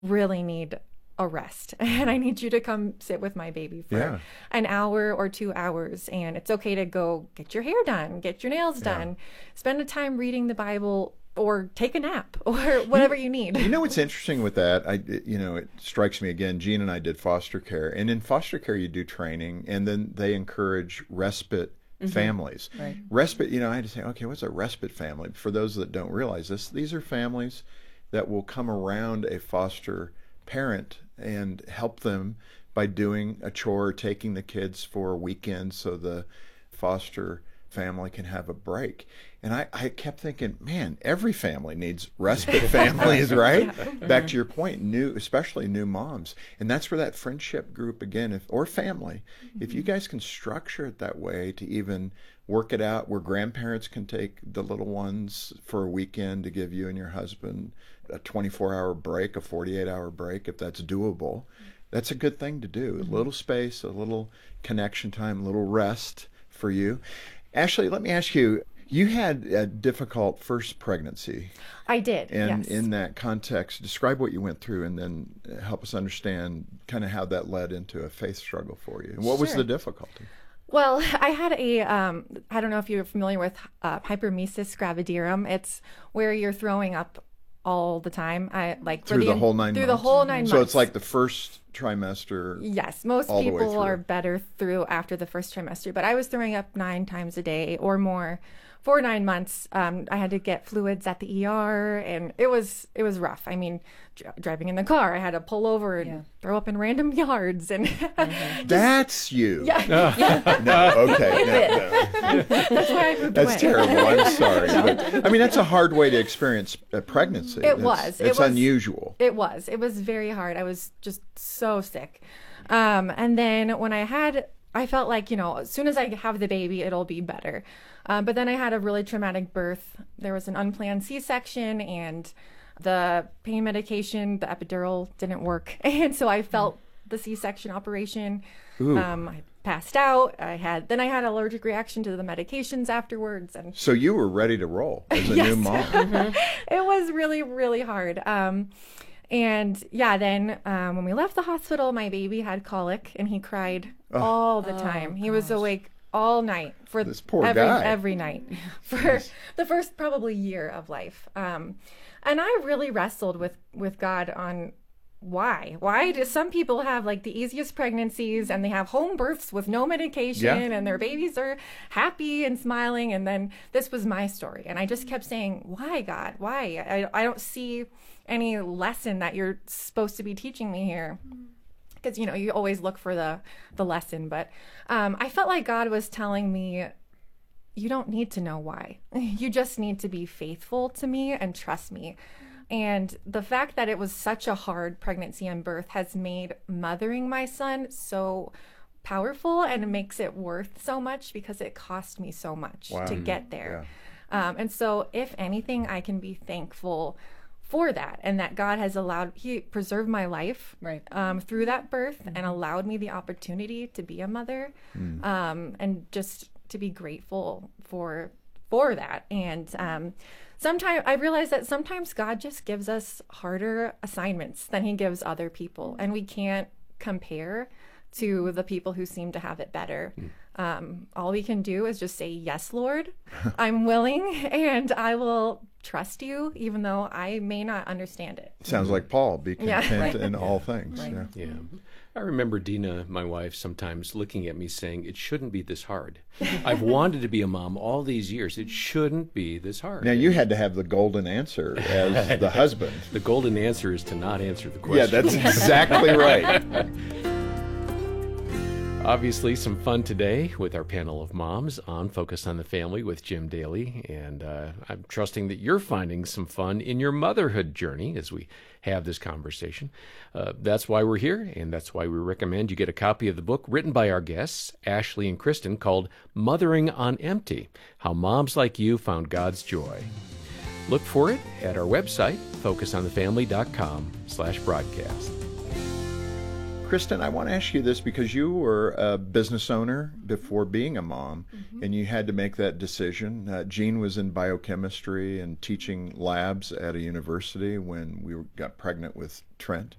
really need a rest and I need you to come sit with my baby for an hour or 2 hours. And it's okay to go get your hair done, get your nails done, spend a time reading the Bible, or take a nap, or whatever you need. You know what's interesting with that? It strikes me again. Jean and I did foster care, and in foster care you do training, and then they encourage respite families. Right. Respite. I had to say, okay, what's a respite family? For those that don't realize this, these are families that will come around a foster parent and help them by doing a chore, taking the kids for a weekend, so the foster family can have a break. And I kept thinking, man, every family needs respite families, right? Back to your point, especially new moms. And that's where that friendship group, again, or family, if you guys can structure it that way to even work it out, where grandparents can take the little ones for a weekend to give you and your husband a 24-hour break, a 48-hour break, if that's doable, that's a good thing to do. A little space, a little connection time, a little rest for you. Ashley, let me ask you, you had a difficult first pregnancy. I did, and yes. In that context, describe what you went through and then help us understand kind of how that led into a faith struggle for you. And what was the difficulty? Well, I had I don't know if you're familiar with hyperemesis gravidarum. It's where you're throwing up all the time. Through the whole 9 months? Through the whole 9 months. So it's like the first trimester. Yes, most people are better through after the first trimester, but I was throwing up 9 times a day or more for 9 months. I had to get fluids at the ER, and it was rough. I mean, driving in the car, I had to pull over and throw up in random yards, and that's you. Yeah. No, okay. No. That's why I moved away. That's terrible. I'm sorry. But, I mean, that's a hard way to experience a pregnancy. It's unusual. It was very hard. I was just so sick. And then when I felt like, as soon as I have the baby, it'll be better. But then I had a really traumatic birth. There was an unplanned C-section, and the pain medication, the epidural, didn't work. And so I felt the C-section operation. I passed out. I had an allergic reaction to the medications afterwards. And so you were ready to roll as a new mom. It was really, really hard. And then when we left the hospital, my baby had colic, and he cried all the time. He was awake all night for this poor guy. Every night for the first probably year of life. And I really wrestled with God on why do some people have like the easiest pregnancies and they have home births with no medication and their babies are happy and smiling, and then this was my story, and I just kept saying, why, God, why? I don't see any lesson that you're supposed to be teaching me here. Because, you always look for the lesson. But I felt like God was telling me, you don't need to know why. You just need to be faithful to me and trust me. And the fact that it was such a hard pregnancy and birth has made mothering my son so powerful, and it makes it worth so much because it cost me so much to get there. Yeah. And so if anything, I can be thankful for that, and that God has he preserved my life through that birth and allowed me the opportunity to be a mother, and just to be grateful for that. And sometimes I realize that sometimes God just gives us harder assignments than he gives other people, and we can't compare to the people who seem to have it better. All we can do is just say, yes, Lord, I'm willing, and I will trust you, even though I may not understand it. Sounds like Paul, be content in all things. Right. Yeah. I remember Dina, my wife, sometimes looking at me saying, it shouldn't be this hard. I've wanted to be a mom all these years. It shouldn't be this hard. Now, you had to have the golden answer as the husband. The golden answer is to not answer the question. Yeah, that's exactly right. Obviously, some fun today with our panel of moms on Focus on the Family with Jim Daly. And I'm trusting that you're finding some fun in your motherhood journey as we have this conversation. That's why we're here, and that's why we recommend you get a copy of the book written by our guests, Ashley and Kristen, called Mothering on Empty, How Moms Like You Found God's Joy. Look for it at our website, focusonthefamily.com/broadcast. Kristen, I want to ask you this because you were a business owner before being a mom, and you had to make that decision. Jean was in biochemistry and teaching labs at a university when got pregnant with Trent.